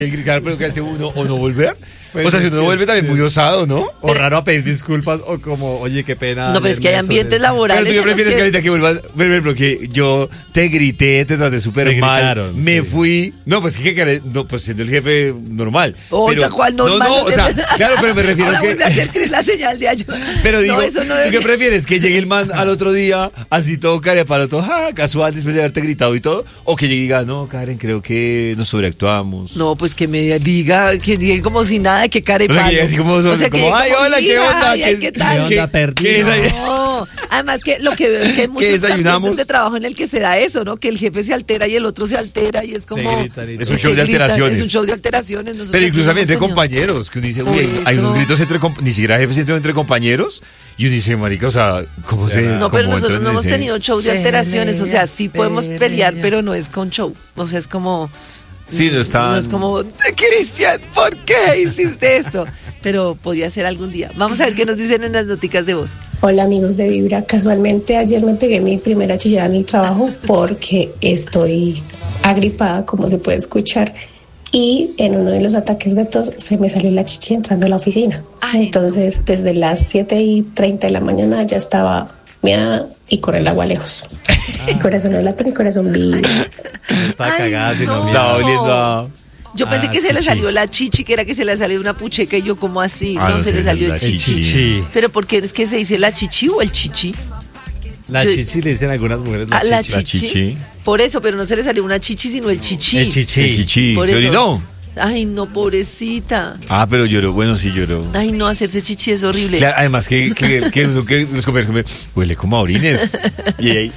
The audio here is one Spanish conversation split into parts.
Claro, pero ¿qué hace uno? ¿O no volver? Pues o sea, si uno no vuelve también muy osado, ¿no? O raro a pedir disculpas, o como, oye, qué pena. No, pero es que hay ambientes laborales. Pero tú qué prefieres, Carita, que vuelvas, por ejemplo, que yo te grité, te traté súper mal, me fui. No, pues que no, pues siendo el jefe normal. Oye, ¿cuál normal? No, o sea, claro, pero me refiero ahora que. vuelve a hacer la señal de ayuda. Pero digo, no, eso no ¿tú qué prefieres? ¿Que llegue el man al otro día, así todo carepalo, todo casual, después de haberte gritado y todo? ¿O que llegue y diga, no, Karen, creo que nos sobreactuamos? No, pues que me diga, que diga como si nada, que carepalo. O sea, que así como, ay, hola, ¿qué onda? ¿Qué tal? ¿Qué onda, perdido? No, además que lo que veo es que hay muchos ambientes de trabajo en el que se da eso, ¿no? Que el jefe se altera y el otro se altera y es como... Es un show de alteraciones. Es un show de alteraciones. Pero incluso entre compañeros, que uno dice, uy, hay unos gritos ni siquiera jefes, sino entre compañeros, y uno dice, marica, o sea, ¿cómo se...? No, pero nosotros no hemos tenido show de alteraciones, o sea, sí podemos pelear, pero no es con show, o sea, es como... Sí, no está... No es como, Cristian, ¿por qué hiciste esto? Pero podría ser algún día. Vamos a ver qué nos dicen en las noticas de voz. Hola amigos de Vibra, casualmente ayer me pegué mi primera chillada en el trabajo porque estoy agripada, como se puede escuchar, y en uno de los ataques de tos se me salió la chichi entrando a la oficina. Ay, entonces desde las 7:30 de la mañana ya estaba meada y con el agua lejos. Mi corazón no late, mi corazón vibra. Estaba cagada, si no estaba oliendo a... Yo pensé que se le salió la chichi, que era que se le salió una pucheca, y yo como así, no se le salió el chichi. Pero ¿por qué es que se dice la chichi o el chichi? La chichi le dicen algunas mujeres la chichi. Por eso, pero no se le salió una chichi, sino el chichi. El chichi. Por ¿Se eso. orinó? Ay, no, pobrecita. Pero lloró, bueno, sí lloró. Ay, no, hacerse chichi es horrible. Claro, además que los comer, huele como a orines. Y ahí...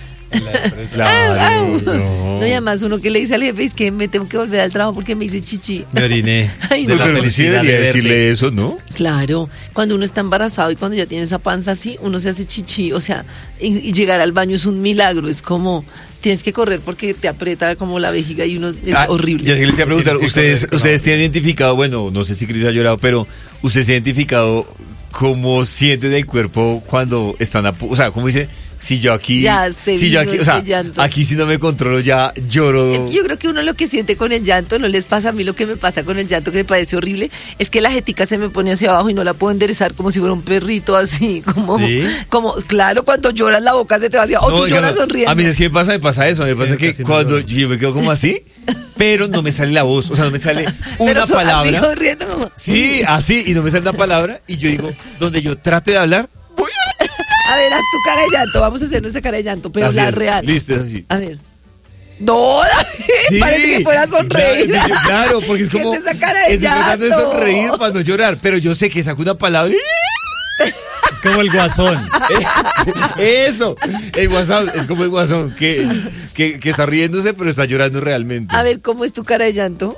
Claro, no, y además uno que le dice al jefe es que me tengo que volver al trabajo porque me hice chichi. Me oriné. Ay, no, pero sí debería decirle eso, ¿no? Claro, cuando uno está embarazado y cuando ya tiene esa panza así, uno se hace chichi, o sea, y llegar al baño es un milagro, es como... Tienes que correr porque te aprieta como la vejiga y uno es horrible. Ya que les iba a preguntar, ustedes tienen identificado, bueno, no sé si Cris ha llorado, pero ustedes han identificado cómo sienten el cuerpo cuando están o sea, ¿cómo dice? Si yo aquí, o sea, aquí si no me controlo ya lloro. Es que yo creo que uno lo que siente con el llanto, no les pasa a mí lo que me pasa con el llanto, que me parece horrible, es que la jetica se me pone hacia abajo y no la puedo enderezar como si fuera un perrito así, como claro, cuando lloras la boca se te va hacia abajo, tú lloras sonriendo. A mí es que me pasa eso, me pasa que cuando yo me quedo como así, pero no me sale la voz, o sea, no me sale una palabra. Así, corriendo, como... Sí, así, y no me sale una palabra, y yo digo, donde yo trate de hablar, a ver, haz tu cara de llanto. Vamos a hacer nuestra cara de llanto, pero así la real. Listo, es así. A ver. No, sí, parece que fuera a sonreír. Claro, porque es como... ¿Qué es esa cara de estoy tratando de sonreír para no llorar, pero yo sé que saco una palabra... Es como el guasón. Eso, el guasón, es como el guasón que está riéndose, pero está llorando realmente. A ver, ¿cómo es tu cara de llanto?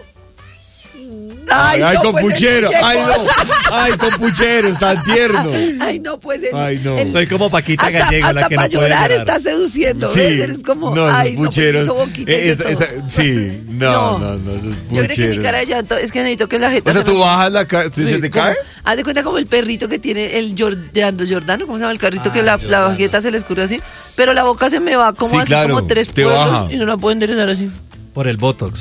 Ay, no, compuchero, ay, compuchero, es tan tierno. Ay, no, pues ay, no. Soy como Paquita Gallego, la que no puede llorar. Está seduciendo, sí. Eres como, no, ay, pucheros. No, sí, no, eso es puchero. Yo creo que mi cara de llanto es que necesito que la gente... O sea, tú bajas la cara, ¿se te cae? Haz de cuenta como el perrito que tiene el Jordano, ¿cómo se llama el carrito? Que la bajeta se le escurre así, pero la boca se me va como sí, así, claro, como 3 pueblos y no la puedo enderezar así. Por el Botox.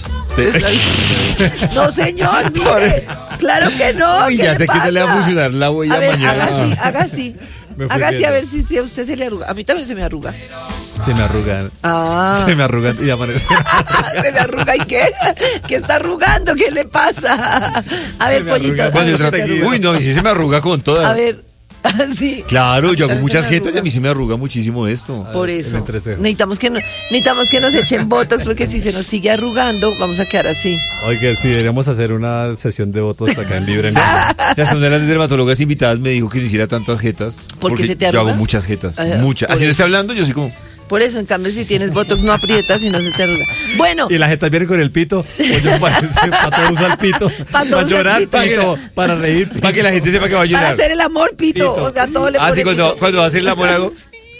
No, señor, mire. Claro que no. Uy, ya sé que no le va a funcionar la huella mañana. Haga así. Haga así a ver si a usted se le arruga. A mí también se me arruga. Se me arrugan. Se me arrugan y amanece. ¿Se me arruga y qué? ¿Qué está arrugando? ¿Qué le pasa? A ver, pollito. Uy, no, si se me arruga con toda. A ver. Sí. Claro, yo hago muchas jetas y a mí se me arruga muchísimo esto. Por eso. Necesitamos que nos echen botox porque si se nos sigue arrugando, vamos a quedar así. Oiga, sí, deberíamos hacer una sesión de botox acá en Vibra. O sea, una de las dermatólogas invitadas me dijo que no hiciera tantas jetas. Porque se te arruga. Yo hago muchas jetas, muchas. Así no estoy hablando, yo soy como... Por eso, en cambio, si tienes botox no aprietas y no se te arruga. Bueno. Y la jeta viene con el pito. Oye, para usa el pito. Para llorar, pito. Para reír, pito. Para que la gente sepa que va a llorar. Para hacer el amor, pito. O sea, todo le pone sí, cuando va a hacer el amor hago...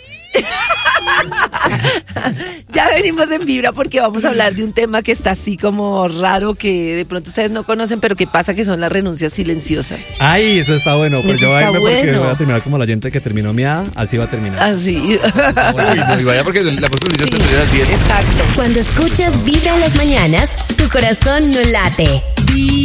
Ya venimos en Vibra porque vamos a hablar de un tema que está así como raro, que de pronto ustedes no conocen, pero que pasa, que son las renuncias silenciosas. Ay, eso está bueno. Pero yo voy a irme porque voy a terminar como la gente que terminó miada, así va a terminar. Así. Uy, no, y vaya porque la próxima está a las 10. Exacto. Cuando escuchas Vibra en las mañanas, tu corazón no late. Mediodía.